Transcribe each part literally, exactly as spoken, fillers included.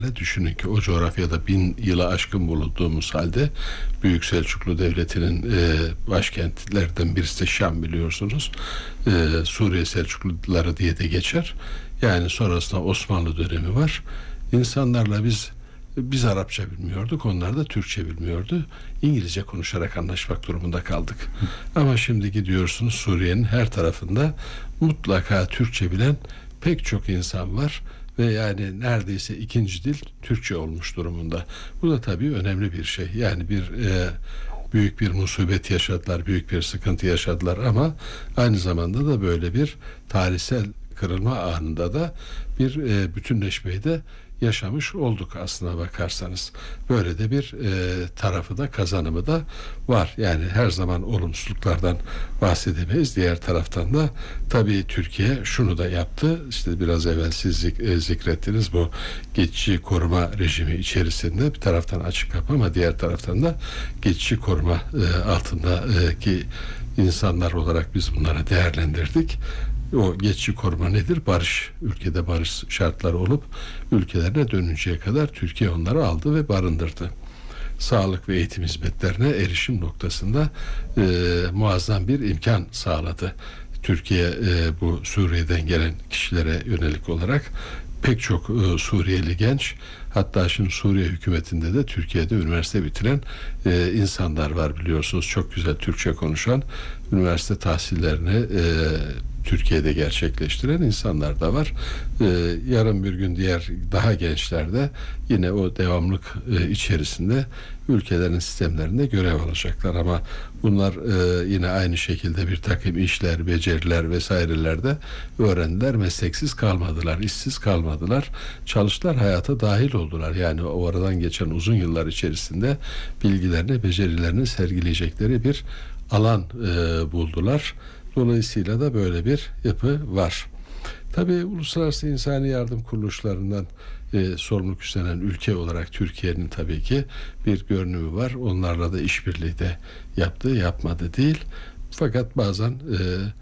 Düşünün ki o coğrafyada bin yılı aşkın bulunduğumuz halde Büyük Selçuklu Devleti'nin e, başkentlerden birisi de Şam, biliyorsunuz. E, Suriye Selçukluları diye de geçer. Yani sonrasında Osmanlı dönemi var. İnsanlarla biz biz Arapça bilmiyorduk, onlar da Türkçe bilmiyordu. İngilizce konuşarak anlaşmak durumunda kaldık. Ama şimdi gidiyorsunuz, Suriye'nin her tarafında mutlaka Türkçe bilen pek çok insan var. Ve yani neredeyse ikinci dil Türkçe olmuş durumunda. Bu da tabii önemli bir şey. Yani bir e, büyük bir musibet yaşadılar, büyük bir sıkıntı yaşadılar ama aynı zamanda da böyle bir tarihsel kırılma anında da bir e, bütünleşmeyi de yaşamış olduk aslına bakarsanız. Böyle de bir e, tarafı da, kazanımı da var. Yani her zaman olumsuzluklardan bahsedemeyiz. Diğer taraftan da tabii Türkiye şunu da yaptı. İşte biraz evvel siz zik- e, zikrettiniz, bu geçici koruma rejimi içerisinde bir taraftan açık kapı ama diğer taraftan da geçici koruma e, altındaki insanlar olarak biz bunları değerlendirdik. O geçici koruma nedir? Barış. Ülkede barış şartları olup ülkelerine dönünceye kadar Türkiye onları aldı ve barındırdı. Sağlık ve eğitim hizmetlerine erişim noktasında e, muazzam bir imkan sağladı. Türkiye e, bu Suriye'den gelen kişilere yönelik olarak pek çok e, Suriyeli genç, hatta şimdi Suriye hükümetinde de Türkiye'de üniversite bitiren e, insanlar var, biliyorsunuz. Çok güzel Türkçe konuşan, üniversite tahsillerini e, Türkiye'de gerçekleştiren insanlar da var. Ee, yarın bir gün diğer daha gençler de yine o devamlık e, içerisinde ülkelerin sistemlerinde görev alacaklar ama bunlar e, yine aynı şekilde bir takım işler, beceriler vesaireler de öğrendiler. Mesleksiz kalmadılar, işsiz kalmadılar. Çalıştılar, hayata dahil oldular. Yani o aradan geçen uzun yıllar içerisinde bilgilerini, becerilerini sergileyecekleri bir alan e, buldular. Dolayısıyla da böyle bir yapı var. Tabii uluslararası insani yardım kuruluşlarından e, sorumluluk üstlenen ülke olarak Türkiye'nin tabii ki bir görünümü var. Onlarla da işbirliği de yaptı, yapmadı değil. Fakat bazen e,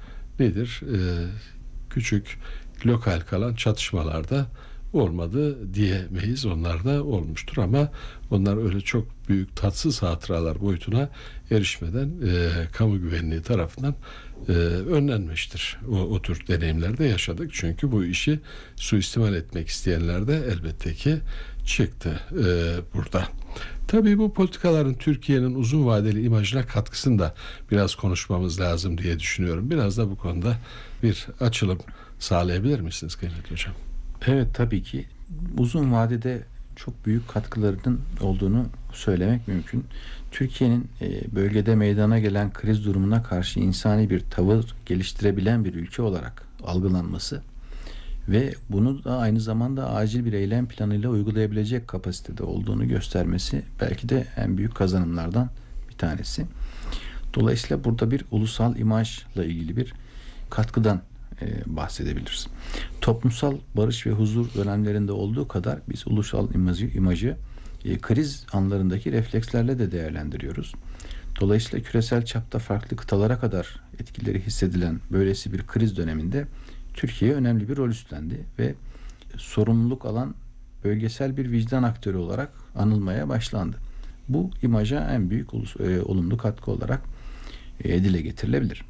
nedir? E, küçük, lokal kalan çatışmalarda olmadı diyemeyiz. Onlar da olmuştur ama onlar öyle çok büyük tatsız hatıralar boyutuna erişmeden e, kamu güvenliği tarafından e, önlenmiştir. O, o tür deneyimlerde yaşadık. Çünkü bu işi suistimal etmek isteyenler de elbette ki çıktı e, burada. Tabii bu politikaların Türkiye'nin uzun vadeli imajına katkısını da biraz konuşmamız lazım diye düşünüyorum. Biraz da bu konuda bir açılım sağlayabilir misiniz kıymetli hocam? Evet, tabii ki uzun vadede çok büyük katkılarının olduğunu söylemek mümkün. Türkiye'nin e, bölgede meydana gelen kriz durumuna karşı insani bir tavır geliştirebilen bir ülke olarak algılanması ve bunu da aynı zamanda acil bir eylem planıyla uygulayabilecek kapasitede olduğunu göstermesi belki de en büyük kazanımlardan bir tanesi. Dolayısıyla burada bir ulusal imajla ilgili bir katkıdan e, bahsedebiliriz. Toplumsal barış ve huzur dönemlerinde olduğu kadar biz ulusal imajı, imajı e, kriz anlarındaki reflekslerle de değerlendiriyoruz. Dolayısıyla küresel çapta farklı kıtalara kadar etkileri hissedilen böylesi bir kriz döneminde Türkiye önemli bir rol üstlendi ve sorumluluk alan bölgesel bir vicdan aktörü olarak anılmaya başlandı. Bu imaja en büyük ulus, e, olumlu katkı olarak e, dile getirilebilir.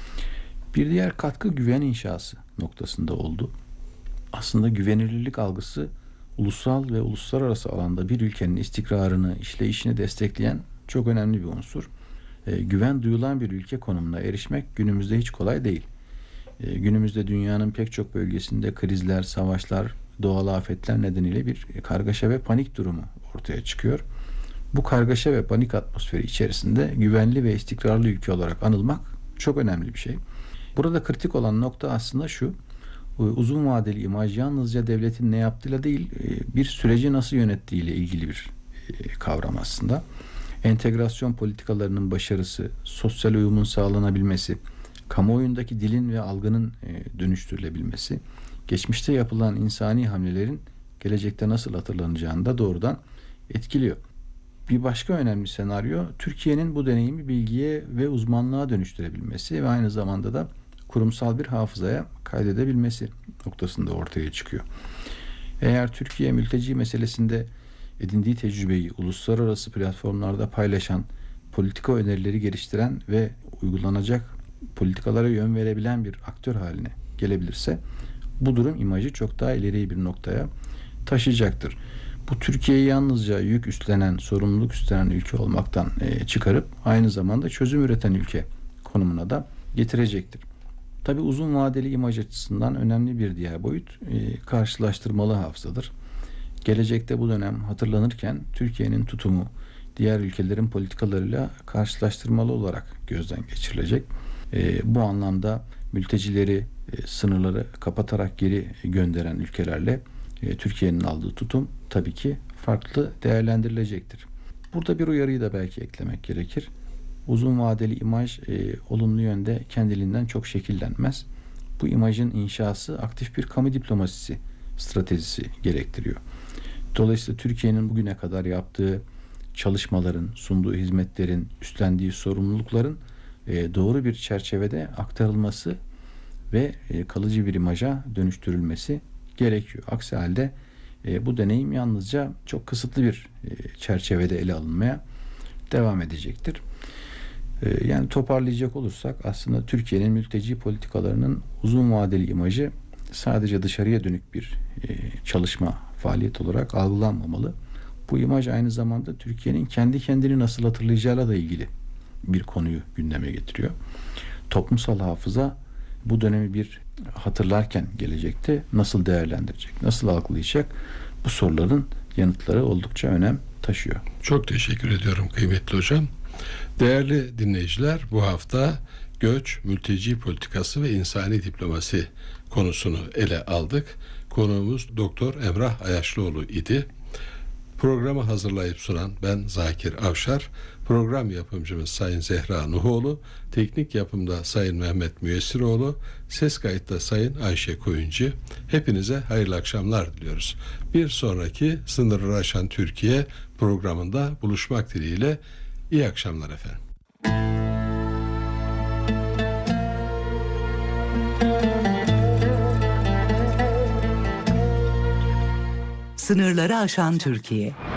Bir diğer katkı güven inşası noktasında oldu. Aslında güvenilirlik algısı ulusal ve uluslararası alanda bir ülkenin istikrarını, işleyişini destekleyen çok önemli bir unsur. E, güven duyulan bir ülke konumuna erişmek günümüzde hiç kolay değil. E, günümüzde dünyanın pek çok bölgesinde krizler, savaşlar, doğal afetler nedeniyle bir kargaşa ve panik durumu ortaya çıkıyor. Bu kargaşa ve panik atmosferi içerisinde güvenli ve istikrarlı ülke olarak anılmak çok önemli bir şey. Burada kritik olan nokta aslında şu: uzun vadeli imaj yalnızca devletin ne yaptığıyla değil, bir süreci nasıl yönettiğiyle ilgili bir kavram aslında. Entegrasyon politikalarının başarısı, sosyal uyumun sağlanabilmesi, kamuoyundaki dilin ve algının dönüştürülebilmesi, geçmişte yapılan insani hamlelerin gelecekte nasıl hatırlanacağını da doğrudan etkiliyor. Bir başka önemli senaryo, Türkiye'nin bu deneyimi bilgiye ve uzmanlığa dönüştürebilmesi ve aynı zamanda da kurumsal bir hafızaya kaydedebilmesi noktasında ortaya çıkıyor. Eğer Türkiye mülteci meselesinde edindiği tecrübeyi uluslararası platformlarda paylaşan, politika önerileri geliştiren ve uygulanacak politikalara yön verebilen bir aktör haline gelebilirse bu durum imajı çok daha ileri bir noktaya taşıyacaktır. Bu Türkiye'yi yalnızca yük üstlenen, sorumluluk üstlenen ülke olmaktan e, çıkarıp aynı zamanda çözüm üreten ülke konumuna da getirecektir. Tabii uzun vadeli imaj açısından önemli bir diğer boyut e, karşılaştırmalı hafızadır. Gelecekte bu dönem hatırlanırken Türkiye'nin tutumu diğer ülkelerin politikalarıyla karşılaştırmalı olarak gözden geçirilecek. E, bu anlamda mültecileri e, sınırları kapatarak geri gönderen ülkelerle e, Türkiye'nin aldığı tutum tabii ki farklı değerlendirilecektir. Burada bir uyarıyı da belki eklemek gerekir. Uzun vadeli imaj e, olumlu yönde kendiliğinden çok şekillenmez. Bu imajın inşası aktif bir kamu diplomasisi stratejisi gerektiriyor. Dolayısıyla Türkiye'nin bugüne kadar yaptığı çalışmaların, sunduğu hizmetlerin, üstlendiği sorumlulukların e, doğru bir çerçevede aktarılması ve e, kalıcı bir imaja dönüştürülmesi gerekiyor. Aksi halde e, bu deneyim yalnızca çok kısıtlı bir e, çerçevede ele alınmaya devam edecektir. E, yani toparlayacak olursak aslında Türkiye'nin mülteci politikalarının uzun vadeli imajı sadece dışarıya dönük bir e, çalışma, faaliyet olarak algılanmamalı. Bu imaj aynı zamanda Türkiye'nin kendi kendini nasıl hatırlayacağıyla da ilgili bir konuyu gündeme getiriyor. Toplumsal hafıza bu dönemi bir hatırlarken gelecekte nasıl değerlendirecek, nasıl algılayacak, bu soruların yanıtları oldukça önem taşıyor. Çok teşekkür ediyorum kıymetli hocam. Değerli dinleyiciler, bu hafta göç, mülteci politikası ve insani diplomasi konusunu ele aldık. Konuğumuz Doktor Emrah Ayaşlıoğlu idi. Programı hazırlayıp sunan ben Zakir Avşar, program yapımcımız Sayın Zehra Nuhoğlu, teknik yapımda Sayın Mehmet Müyessiroğlu, ses kayıtta Sayın Ayşe Koyuncu. Hepinize hayırlı akşamlar diliyoruz. Bir sonraki Sınırları Aşan Türkiye programında buluşmak dileğiyle iyi akşamlar efendim. Sınırları aşan Türkiye.